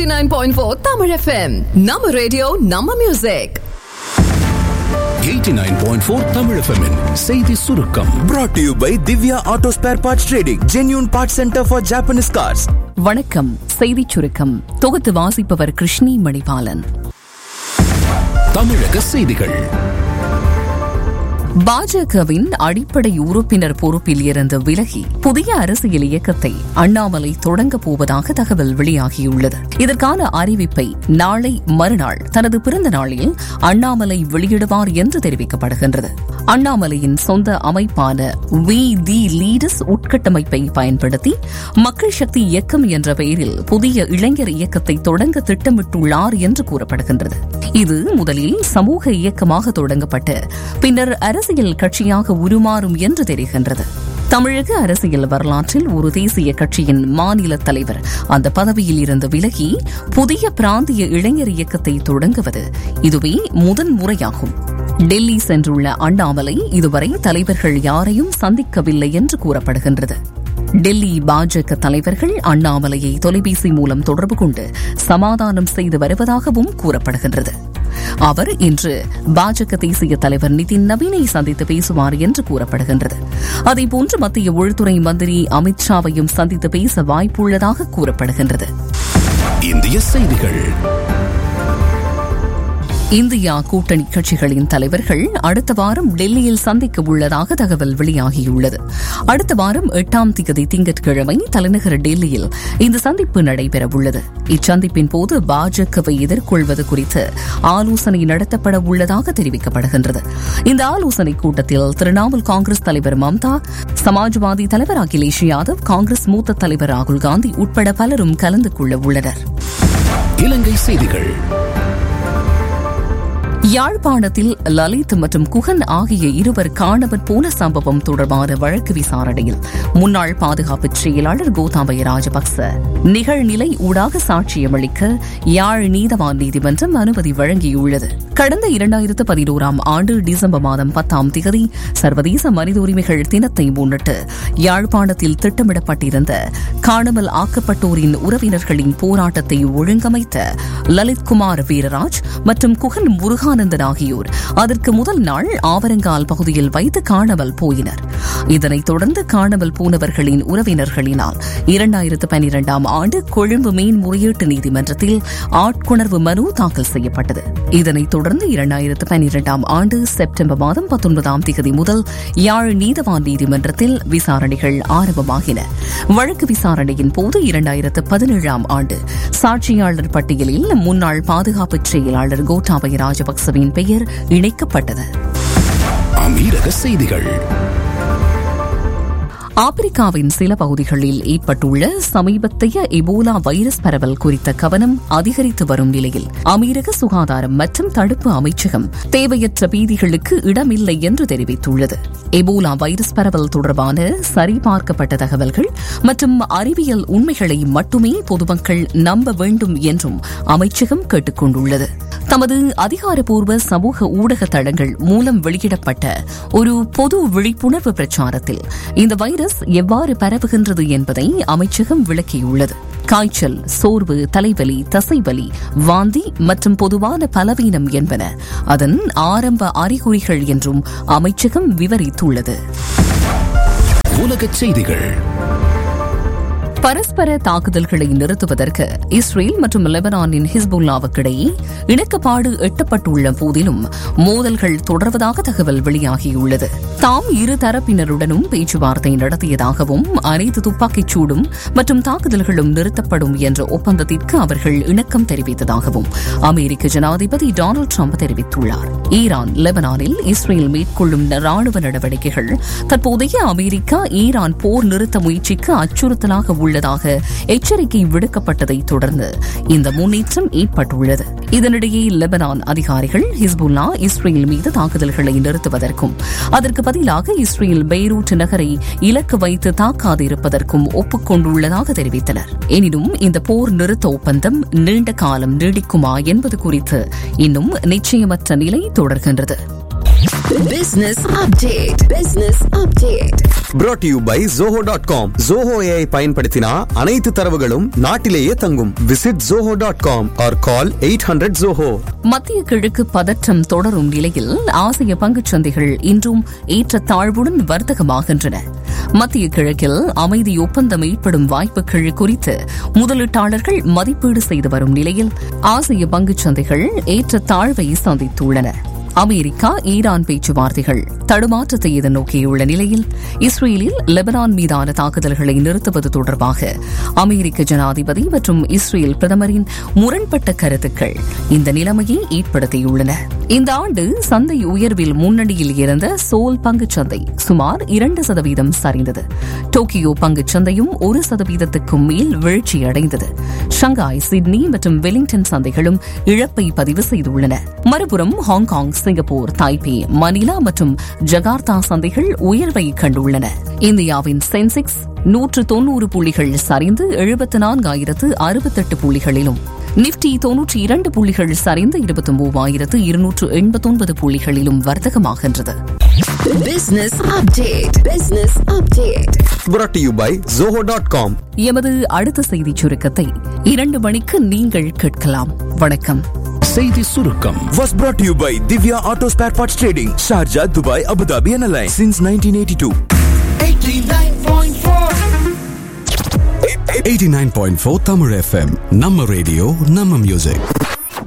89.4 Tamil FM. Nama radio, Nama music. 89.4 Tamil FM -in செய்தி சுருக்கம். Brought to you by Divya Auto Spare Parts Trading, genuine parts center for Japanese cars. வணக்கம். செய்தி சுருக்கம் தொகுத்து வாசிப்பவர் கிருஷ்ணி மணிபாலன். தமிழக செய்திகள். பாஜகவின் அடிப்படை உறுப்பினர் பொறுப்பில் இருந்து விலகி புதிய அரசியல் இயக்கத்தை அண்ணாமலை தொடங்கப் போவதாக தகவல் வெளியாகியுள்ளது. இதற்கான அறிவிப்பை நாளை மறுநாள் தனது பிறந்த நாளில் அண்ணாமலை வெளியிடுவார் என்று தெரிவிக்கப்படுகின்றது. அண்ணாமலையின் சொந்த அமைப்பான வி தி லீடர்ஸ் உட்கட்டமைப்பை பயன்படுத்தி மக்கள் சக்தி இயக்கம் என்ற பெயரில் புதிய இளைஞர் இயக்கத்தை தொடங்க திட்டமிட்டுள்ளார் என்று கூறப்படுகின்றது. இது முதலில் சமூக இயக்கமாக தொடங்கப்பட்டு பின்னர் அரசியல் கட்சியாக உருமாறும் என்று தெரிகின்றது. தமிழக அரசியல் வரலாற்றில் ஒரு தேசிய கட்சியின் மாநில தலைவர் அந்த பதவியில் இருந்து விலகி புதிய பிராந்திய இளைஞர் இயக்கத்தை தொடங்குவது இதுவே முதன்முறையாகும். டெல்லி சென்றுள்ள அண்ணாமலை இதுவரை தலைவர்கள் யாரையும் சந்திக்கவில்லை என்று கூறப்படுகின்றது. டெல்லி பாஜக தலைவர்கள் அண்ணாமலையை தொலைபேசி மூலம் தொடர்பு கொண்டு சமாதானம் செய்து வருவதாகவும் கூறப்படுகின்றது. அவர் இன்று பாஜக தேசிய தலைவர் நிதின் நவீனை சந்தித்து பேசுவார் என்று கூறப்படுகின்றது. அதேபோன்று மத்திய உள்துறை மந்திரி அமித் ஷாவையும் சந்தித்து பேச வாய்ப்புள்ளதாக கூறப்படுகின்றது. இந்திய செய்திகள். இந்தியா கூட்டணி கட்சிகளின் தலைவர்கள் அடுத்த வாரம் டெல்லியில் சந்திக்க உள்ளதாக தகவல் வெளியாகியுள்ளது. அடுத்த வாரம் 8ஆம் தேதி திங்கட்கிழமை தலைநகர் டெல்லியில் இந்த சந்திப்பு நடைபெறவுள்ளது. இச்சந்திப்பின் போது பாஜகவை எதிர்கொள்வது குறித்து ஆலோசனை நடத்தப்பட உள்ளதாக தெரிவிக்கப்படுகின்றது. இந்த ஆலோசனைக் கூட்டத்தில் திரிணாமுல் காங்கிரஸ் தலைவர் மம்தா, சமாஜ்வாதி தலைவர் அகிலேஷ் யாதவ், காங்கிரஸ் மூத்த தலைவர் ராகுல் காந்தி உட்பட பலரும் கலந்து கொள்ள உள்ளனர். இலங்கை செய்திகள். யாழ்ப்பாணத்தில் லலித் மற்றும் குகன் ஆகிய இருவர் காணாமற் போன சம்பவம் தொடர்பான வழக்கு விசாரணையில் முன்னாள் பாதுகாப்பு செயலாளர் கோத்தாபய ராஜபக்ச நிகழ்நிலை ஊடாக சாட்சியமளிக்க யாழ் நீதவான் நீதிமன்றம் அனுமதி வழங்கியுள்ளது. கடந்த 2011ஆம் ஆண்டு டிசம்பர் மாதம் 10ஆம் தேதி சர்வதேச மனித உரிமைகள் தினத்தை முன்னிட்டு யாழ்ப்பாணத்தில் திட்டமிடப்பட்டிருந்த காணாமல் ஆக்கப்பட்டோரின் உறவினர்களின் போராட்டத்தை ஒழுங்கமைத்த லலித் குமார் வீரராஜ் மற்றும் குகன் முருகானந்தன் ஆகியோர் அதற்கு முதல் நாள் ஆவரங்கால் பகுதியில் வைத்து காணாமல் போயினர். இதனைத் தொடர்ந்து காணாமல் போனவர்களின் உறவினர்களினால் 2012ஆம் ஆண்டு கொழும்பு மேன்முறையீட்டு நீதிமன்றத்தில் ஆட்கொணர்வு மனு தாக்கல் செய்யப்பட்டது. இதனைத் தொடர்ந்து 2012ஆம் ஆண்டு செப்டம்பர் மாதம் 19ஆம் தேதி முதல் யாழ் நீதவான் நீதிமன்றத்தில் விசாரணைகள் ஆரம்பமாகின. வழக்கு விசாரணையின் போது 2017ஆம் ஆண்டு சாட்சியாளர் பட்டியலில் முன்னாள் பாதுகாப்பு செயலாளர் கோட்டாபய ராஜபக்சவின் பெயர் இணைக்கப்பட்டது. அமீரக செய்திகள். ஆப்பிரிக்காவின் சில பகுதிகளில் ஏற்பட்டுள்ள சமீபத்திய எபோலா வைரஸ் பரவல் குறித்த கவனம் அதிகரித்து வரும் நிலையில் அமீரக சுகாதாரம் மற்றும் தடுப்பு அமைச்சகம் தேவையற்ற பீதிகளுக்கு இடமில்லை என்று தெரிவித்துள்ளது. எபோலா வைரஸ் பரவல் தொடர்பான சரிபார்க்கப்பட்ட தகவல்கள் மற்றும் அறிவியல் உண்மைகளை மட்டுமே பொதுமக்கள் நம்ப வேண்டும் என்றும் அமைச்சகம் கேட்டுக் கொண்டுள்ளது. தமது அதிகாரப்பூர்வ சமூக ஊடக தளங்கள் மூலம் வெளியிடப்பட்ட ஒரு பொது விழிப்புணர்வு பிரச்சாரத்தில் இந்த வைரஸ் எவ்வாறு பரவுகின்றது என்பதை அமைச்சகம் விளக்கியுள்ளது. காய்ச்சல், சோர்வு, தலைவலி, தசைவலி, வாந்தி மற்றும் பொதுவான பலவீனம் என்பன அதன் ஆரம்ப அறிகுறிகள் என்றும் அமைச்சகம் விவரித்துள்ளது. உலகச் செய்திகள். பரஸ்பர தாக்குதல்களை நிறுத்துவதற்கு இஸ்ரேல் மற்றும் லெபனானின் ஹிஸ்புல்லாவுக்கிடையே இணக்கப்பாடு எட்டப்பட்டுள்ள போதிலும் மோதல்கள் தொடர்வதாக தகவல் வெளியாகியுள்ளது. தாம் இரு தரப்பினருடனும் பேச்சுவார்த்தை நடத்தியதாகவும் அனைத்து துப்பாக்கிச் சூடும் மற்றும் தாக்குதல்களும் நிறுத்தப்படும் என்ற ஒப்பந்தத்திற்கு அவர்கள் இணக்கம் தெரிவித்ததாகவும் அமெரிக்க ஜனாதிபதி டொனால்டு டிரம்ப் தெரிவித்துள்ளார். ஈரான் லெபனானில் இஸ்ரேல் மேற்கொள்ளும் ராணுவ நடவடிக்கைகள் தற்போதைய அமெரிக்கா ஈரான் போர் நிறுத்த முயற்சிக்கு அச்சுறுத்தலாக உள்ளதாக எச்சரிக்கை விடுக்கப்பட்டதை தொடர்ந்து இந்த முன்னேற்றம் ஏற்பட்டுள்ளது. இதனிடையே லெபனான் அதிகாரிகள் ஹிஸ்புல்லா இஸ்ரேல் மீது தாக்குதல்களை நிறுத்துவதற்கும் அதற்கு பதிலாக இஸ்ரேல் பெய்ரூட் நகரை இலக்கு வைத்து தாக்காதிருப்பதற்கும் ஒப்புக்கொண்டுள்ளதாக தெரிவித்தனர். எனினும் இந்த போர் நிறுத்த ஒப்பந்தம் நீண்ட காலம் நீடிக்குமா என்பது குறித்து இன்னும் நிச்சயமற்ற நிலை தொடர்கின்றது. Business update. Business update. brought to you by zoho.com. Zoho AI பயன்படுத்தினா அனைத்து தரவுகளும் நாட்டிலேயே தங்கும். Visit zoho.com or call 800 Zoho. மத்திய கிழக்கு பதற்றம் தொடரும் நிலையில் ஆசிய பங்குச்சந்தைகள் இன்றும் ஏற்றத்தாழ்வுடன் வர்த்தகமாகின்றன. மத்திய கிழக்கில் அமைதி ஒப்பந்தம் ஏற்படும் வாய்ப்புகள் குறித்து முதலீட்டாளர்கள் மதிப்பீடு செய்து வரும் நிலையில் ஆசிய பங்குச்சந்தைகள் ஏற்றத்தாழ்வை சந்தித்துள்ளன. அமெரிக்கா ஈரான் பேச்சுவார்த்தைகள் தடுமாற்றத்தை எதிர்நோக்கியுள்ள நிலையில் இஸ்ரேலில் லெபனான் மீதான தாக்குதல்களை நிறுத்துவது தொடர்பாக அமெரிக்க ஜனாதிபதி மற்றும் இஸ்ரேல் பிரதமரின் முரண்பட்ட கருத்துக்கள் இந்த நிலைமையை ஏற்படுத்தியுள்ளன. இந்த ஆண்டு சந்தை உயர்வில் முன்னணியில் இருந்த சோல் பங்குச்சந்தை சுமார் 2% சரிந்தது. டோக்கியோ பங்குச்சந்தையும் 1% மேல் வீழ்ச்சியடைந்தது. ஷங்காய், சிட்னி மற்றும் வெலிங்டன் சந்தைகளும் இழப்பை பதிவு செய்துள்ளன. மறுபுறம் ஹாங்காங், சிங்கப்பூர், தாய்பே, மணிலா மற்றும் ஜகார்த்தா சந்தைகள் உயர்வை கண்டுள்ளன. இந்தியாவின் சென்செக்ஸ் 190 புள்ளிகள் சரிந்து 74,068 புள்ளிகளிலும், நிப்டி 92 புள்ளிகள் சரிந்து 23,289 புள்ளிகளிலும் வர்த்தகமாகின்றது. Business update. Business update. brought to you by zoho.com. எமது அடுத்த செய்திச் சுருக்கத்தை 2 மணிக்கு நீங்கள் கேட்கலாம். வணக்கம். செய்தி சுருக்கம் Was brought to you by Divya Auto Spare Parts Trading, Sharjah, Dubai, Abu Dhabi and Alliance since 1982. 89.4 Tamil FM. நம்ம ரேடியோ நம்ம மியூசிக்.